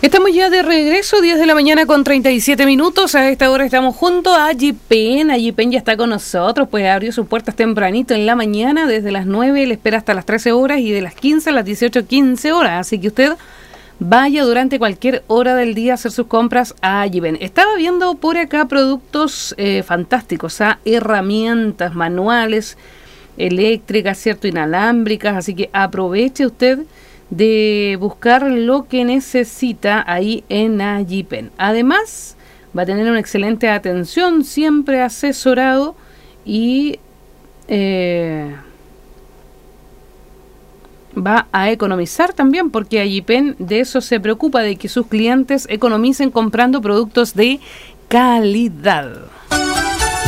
Estamos ya de regreso, 10 de la mañana con 37 minutos. A esta hora estamos junto a Yipen. Yipen ya está con nosotros, pues abrió sus puertas tempranito en la mañana, desde las 9, le espera hasta las 13 horas y de las 15 a las 18:15 horas. Así que usted vaya durante cualquier hora del día a hacer sus compras a Yipen. Estaba viendo por acá productos fantásticos, herramientas manuales, eléctricas, ¿cierto? Inalámbricas, así que aproveche usted de buscar lo que necesita ahí en Yipen. Además, va a tener una excelente atención, siempre asesorado y va a economizar también, porque Yipen de eso se preocupa, de que sus clientes economicen comprando productos de calidad.